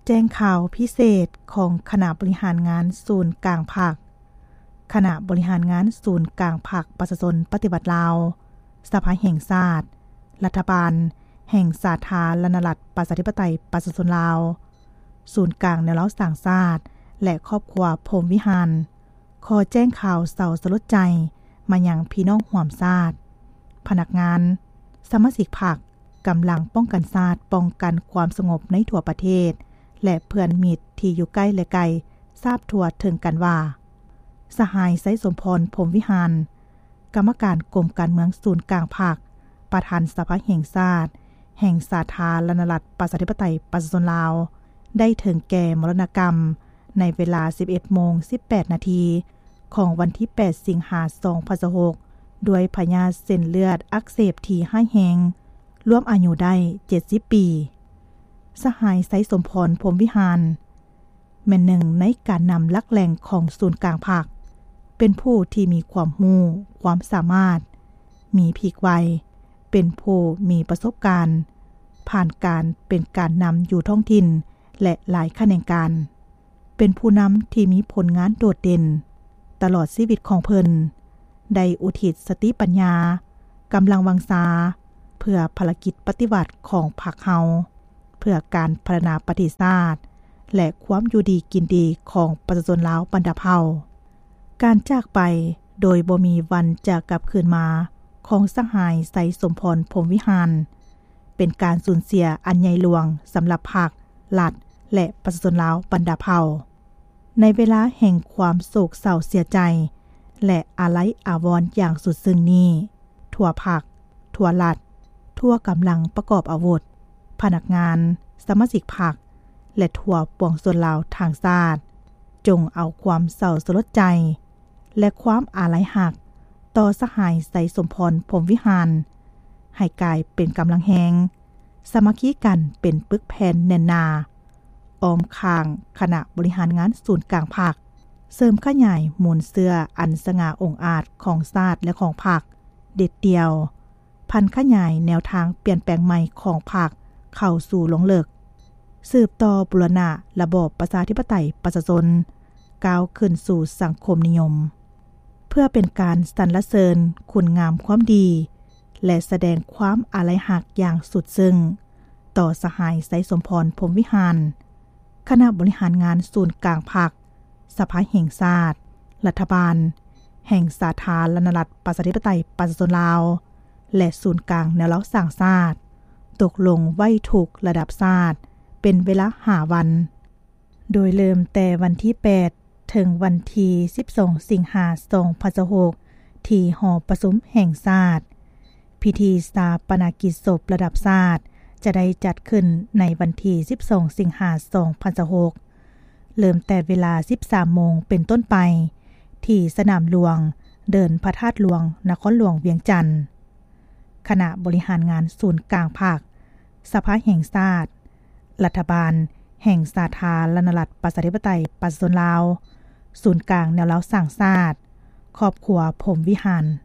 แจ้งข่าวพิเศษของคณะบริหารงานศูนย์กลางภาคคณะบริหารงานศูนย์กลางภาคประชาชนปฏิบัติลาวสภาแห่งชาติรัฐบาลแห่งสาธารณรัฐประชาธิปไตยประชาชนลาวศูนย์กลางแนวเล้าสร้างชาติและครอบครัวพรหมวิหารขอแจ้งข่าวเศร้าสลดใจมายังพี่น้องร่วมชาติพนักงานสมาชิกพรรคกำลังป้องกันชาติป้องกันความสงบในทั่วประเทศและเพื่อนมิตรที่อยู่ใกล้และไกลทราบทั่วถึงกันว่าสหายไสสมพรพรหมวิหารกรรมการกรมการเมืองศูนย์กลางภาคประธานสภาแห่งชาติแห่งสาธารณรัฐประชาธิปไตยประชาชนลาวได้ถึงแก่มรณกรรมในเวลา 11:18 นาทีของวันที่ 8 สิงหาคม 2026ด้วยพยาธิเส้นเลือดอักเสบที่ร้ายแรงรวมอายุได้ 70 ปีสหายไสสมพรพรหมวิหารแม่นหนึ่งในการนำหลักแหล่งของศูนย์กลางภาคเป็นผู้ที่มีความรู้ความสามารถมีพีกไวเป็นผู้มีประสบการณ์ผ่านการเป็นการนำอยู่ท้องถิ่นและหลายแขนงการเป็นผู้นำที่มีผลงานโดดเด่นตลอดชีวิตของเพิ่นได้อุทิศสติปัญญากำลังวังชาเพื่อภารกิจปฏิวัติของพรรคเฮาเพื่อการพัฒนาประเทศชาติและความอยู่ดีกินดีของประชาชนลาวบรรดาเผ่าการจากไปโดยบ่มีวันจะกลับคืนมาของสหายไสสมพรพรหมวิหารเป็นการสูญเสียอันใหญ่หลวงสำหรับพรรครัฐและประชาชนลาวบรรดาเผ่าในเวลาแห่งความโศกเศร้าเสียใจและอาลัยอาวรณ์อย่างสุดซึ้งนี้ทั่วพรรคทั่วรัฐทั่วกำลังประกอบอาวุธพนักงานสมาชิกพรรคและทั่วปวงชนลาวทางชาติจงเอาความเศร้าสลดใจและความอาลัยหักต่อสหายไสสมพรพรหมวิหารให้กลายเป็นกำลังแหงสามัคคีกันเป็นปึกแผ่นแน่นหนาอ้อมข้างคณะบริหารงานศูนย์กลางภาคเสริมขยายมูลเสื้ออันสง่าองอาจของชาติและของพรรคเด็ดเดียวพันขยายแนวทางเปลี่ยนแปลงใหม่ของพรรคเข้าสู่ลงเลิกสืบต่อบูรณะระบอบประชาธิปไตยประชาชนก้าวขึ้นสู่สังคมนิยมเพื่อเป็นการสรรเสริญคุณงามความดีและแสดงความอาลัยหักอย่างสุดซึ้งต่อสหายไสสมพรพรหมวิหารคณะบริหารงานศูนย์กลางภาคสภาแห่งชาติรัฐบาลแห่งสาธารณรัฐประชาธิปไตยประชาชนลาวและศูนย์กลางแนวเล้าสร้างชาติตกลงไว้ทุกระดับชาติเป็นเวลา5 วันโดยเริ่มแต่วันที่ 8 ถึงวันที่ 12 สิงหาคม 2026ที่หอประชุมแห่งชาติพิธีชาปนกิจศพระดับชาติจะได้จัดขึ้นในวันที่ 12 สิงหาคม 2026เริ่มแต่เวลา 13 โมงเป็นต้นไปที่สนามหลวงเดินพระธาตุหลวงนครหลวงเวียงจันทน์คณะบริหารงานศูนย์กลางภาคสภาแห่งชาติรัฐบาลแห่งสาธารณรัฐประชาธิปไตยประชาชนลาวศูนย์กลางแนวเล้าสร้างชาติครอบครัวพรหมวิหาร